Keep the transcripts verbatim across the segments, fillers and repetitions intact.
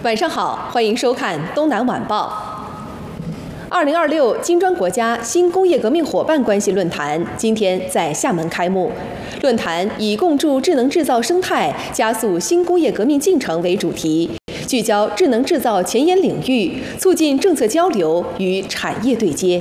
晚上好，欢迎收看《东南晚报》。二零二六金砖国家新工业革命伙伴关系论坛今天在厦门开幕。论坛以共筑智能制造生态、加速新工业革命进程为主题，聚焦智能制造前沿领域，促进政策交流与产业对接。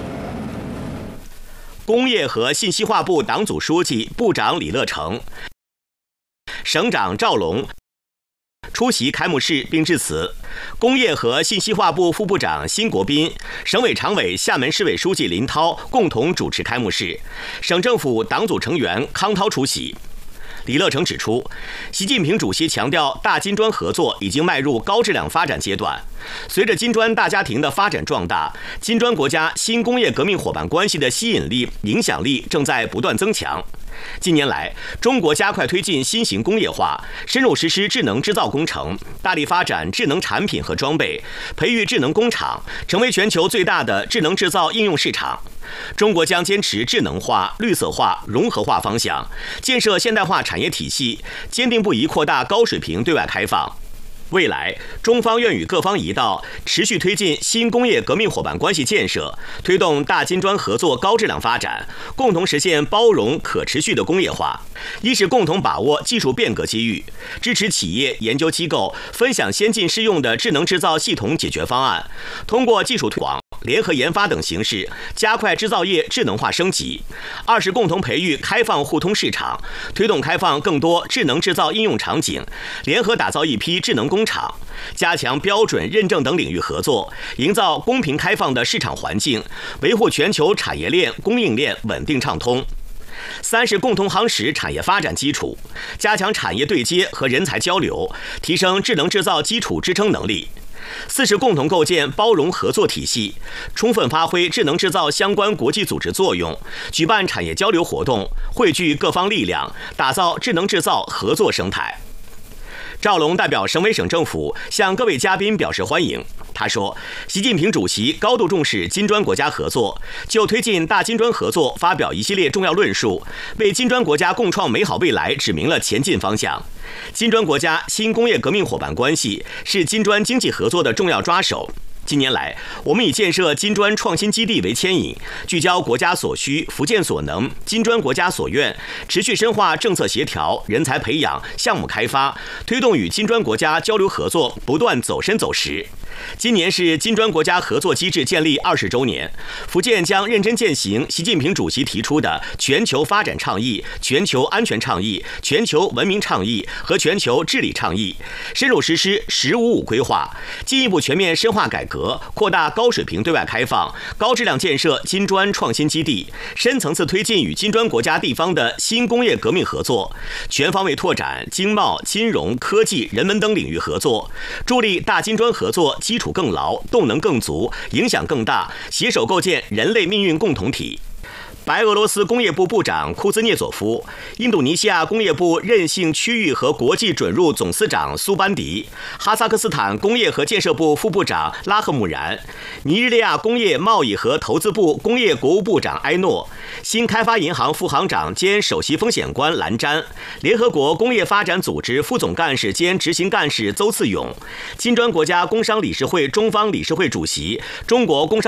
工业和信息化部党组书记、部长李乐成、省长赵龙出席开幕式并致辞，工业和信息化部副部长辛国斌、省委常委、厦门市委书记林涛共同主持开幕式，省政府党组成员康涛出席。李乐成指出，习近平主席强调，大金砖合作已经迈入高质量发展阶段。随着金砖大家庭的发展壮大，金砖国家新工业革命伙伴关系的吸引力、影响力正在不断增强。近年来，中国加快推进新型工业化，深入实施智能制造工程，大力发展智能产品和装备，培育智能工厂，成为全球最大的智能制造应用市场。中国将坚持智能化、绿色化、融合化方向，建设现代化产业体系，坚定不移扩大高水平对外开放。未来，中方愿与各方一道，持续推进新工业革命伙伴关系建设，推动大金砖合作高质量发展，共同实现包容可持续的工业化。一是共同把握技术变革机遇，支持企业研究机构分享先进适用的智能制造系统解决方案，通过技术推广、联合研发等形式，加快制造业智能化升级。二是共同培育开放互通市场，推动开放更多智能制造应用场景，联合打造一批智能工厂，加强标准认证等领域合作，营造公平开放的市场环境，维护全球产业链供应链稳定畅通。三是共同夯实产业发展基础，加强产业对接和人才交流，提升智能制造基础支撑能力。四是共同构建包容合作体系，充分发挥智能制造相关国际组织作用，举办产业交流活动，汇聚各方力量，打造智能制造合作生态。赵龙代表省委省政府向各位嘉宾表示欢迎。他说，习近平主席高度重视金砖国家合作，就推进大金砖合作发表一系列重要论述，为金砖国家共创美好未来指明了前进方向。金砖国家新工业革命伙伴关系是金砖经济合作的重要抓手。近年来，我们以建设金砖创新基地为牵引，聚焦国家所需、福建所能、金砖国家所愿，持续深化政策协调、人才培养、项目开发，推动与金砖国家交流合作不断走深走实。今年是金砖国家合作机制建立二十周年，福建将认真践行习近平主席提出的全球发展倡议、全球安全倡议、全球文明倡议和全球治理倡议，深入实施“十五五”规划，进一步全面深化改革，扩大高水平对外开放，高质量建设金砖创新基地，深层次推进与金砖国家地方的新工业革命合作，全方位拓展经贸、金融、科技、人文等领域合作，助力大金砖合作基础更牢、动能更足、影响更大，携手构建人类命运共同体。白俄罗斯工业部部长库兹涅佐夫、印度尼西亚工业部韧性区域和国际准入总司长苏班迪、哈萨克斯坦工业和建设部副部长拉赫姆然、尼日利亚工业贸易和投资部工业国务部长埃诺、新开发银行副行长兼首席风险官兰詹、联合国工业发展组织副总干事兼执行干事邹次勇、金砖国家工商理事会中方理事会主席、中国工商